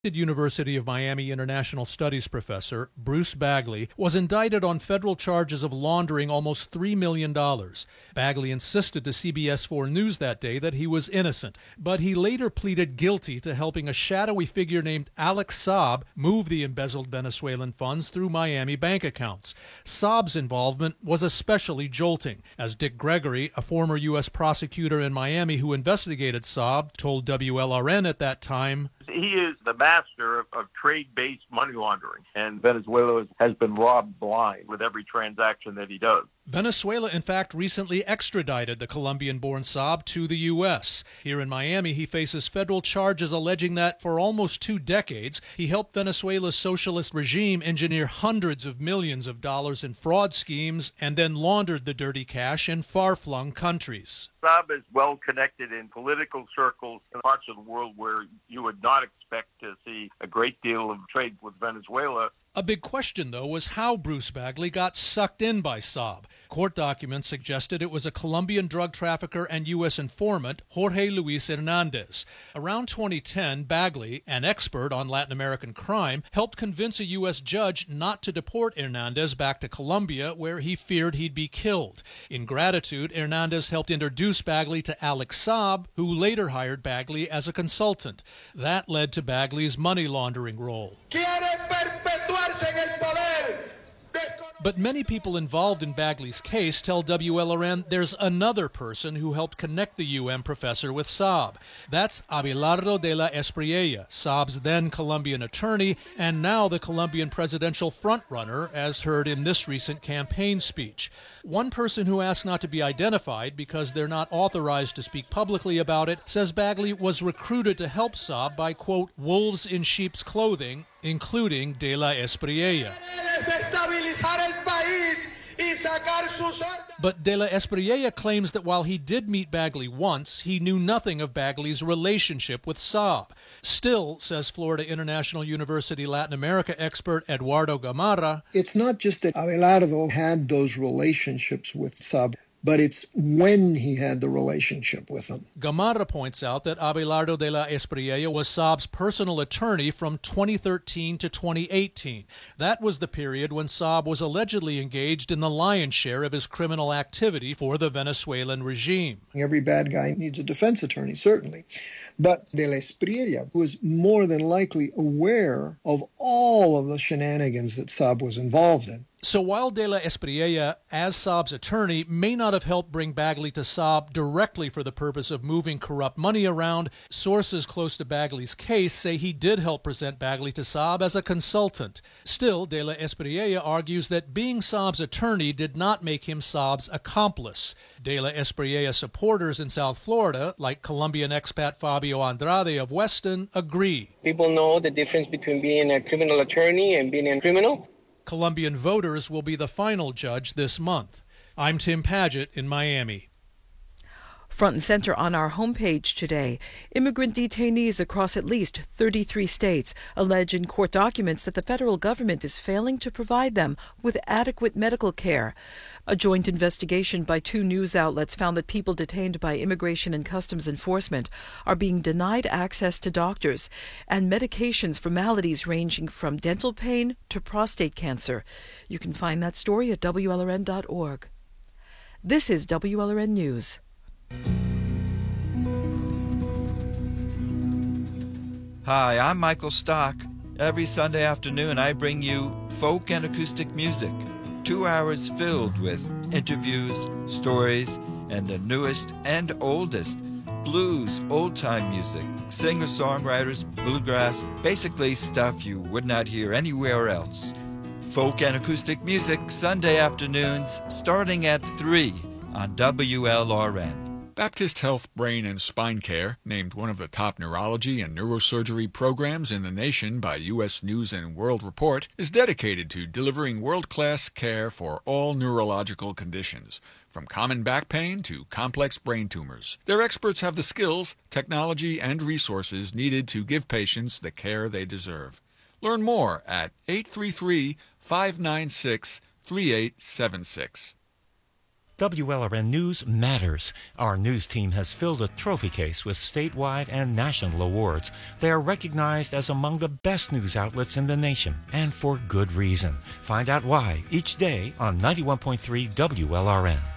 University of Miami International Studies professor Bruce Bagley was indicted on federal charges of laundering almost $3 million. Bagley insisted to CBS 4 News that day that he was innocent, but he later pleaded guilty to helping a shadowy figure named Alex Saab move the embezzled Venezuelan funds through Miami bank accounts. Saab's involvement was especially jolting, as Dick Gregory, a former U.S. prosecutor in Miami who investigated Saab, told WLRN at that time, "He is the master of trade-based money laundering, and Venezuela has been robbed blind with every transaction that he does." Venezuela, in fact, recently extradited the Colombian-born Saab to the U.S. Here in Miami, he faces federal charges alleging that for almost 2 decades, he helped Venezuela's socialist regime engineer hundreds of millions of dollars in fraud schemes and then laundered the dirty cash in far-flung countries. Saab is well connected in political circles in parts of the world where you would not expect to see a great deal of trade with Venezuela. A big question, though, was how Bruce Bagley got sucked in by Saab. Court documents suggested it was a Colombian drug trafficker and U.S. informant, Jorge Luis Hernandez. Around 2010, Bagley, an expert on Latin American crime, helped convince a U.S. judge not to deport Hernandez back to Colombia, where he feared he'd be killed. In gratitude, Hernandez helped introduce Bagley to Alex Saab, who later hired Bagley as a consultant. That led to Bagley's money laundering role. But many people involved in Bagley's case tell WLRN there's another person who helped connect the UM professor with Saab. That's Abelardo de la Espriella, Saab's then Colombian attorney and now the Colombian presidential frontrunner, as heard in this recent campaign speech. One person who asked not to be identified because they're not authorized to speak publicly about it says Bagley was recruited to help Saab by, quote, wolves in sheep's clothing, including de la Espriella. But de la Espriella claims that while he did meet Bagley once, he knew nothing of Bagley's relationship with Saab. Still, says Florida International University Latin America expert Eduardo Gamarra, it's not just that Abelardo had those relationships with Saab, but it's when he had the relationship with him. Gamarra points out that Abelardo de la Espriella was Saab's personal attorney from 2013 to 2018. That was the period when Saab was allegedly engaged in the lion's share of his criminal activity for the Venezuelan regime. Every bad guy needs a defense attorney, certainly. But de la Espriella was more than likely aware of all of the shenanigans that Saab was involved in. So while de la Espriella, as Saab's attorney, may not have helped bring Bagley to Saab directly for the purpose of moving corrupt money around, sources close to Bagley's case say he did help present Bagley to Saab as a consultant. Still, de la Espriella argues that being Saab's attorney did not make him Saab's accomplice. De la Espriella supporters in South Florida, like Colombian expat Fabio Andrade of Weston, agree. People know the difference between being a criminal attorney and being a criminal. Colombian voters will be the final judge this month. I'm Tim Padgett in Miami. Front and center on our homepage today, immigrant detainees across at least 33 states allege in court documents that the federal government is failing to provide them with adequate medical care. A joint investigation by 2 news outlets found that people detained by Immigration and Customs Enforcement are being denied access to doctors and medications for maladies ranging from dental pain to prostate cancer. You can find that story at WLRN.org. This is WLRN News. Hi, I'm Michael Stock. Every Sunday afternoon I bring you folk and acoustic music. 2 hours filled with interviews, stories, and the newest and oldest blues, old-time music, singer-songwriters, bluegrass, basically stuff you would not hear anywhere else. Folk and acoustic music, Sunday afternoons, starting at 3 on WLRN. Baptist Health Brain and Spine Care, named one of the top neurology and neurosurgery programs in the nation by U.S. News and World Report, is dedicated to delivering world-class care for all neurological conditions, from common back pain to complex brain tumors. Their experts have the skills, technology, and resources needed to give patients the care they deserve. Learn more at 833-596-3876. WLRN News matters. Our news team has filled a trophy case with statewide and national awards. They are recognized as among the best news outlets in the nation, and for good reason. Find out why each day on 91.3 WLRN.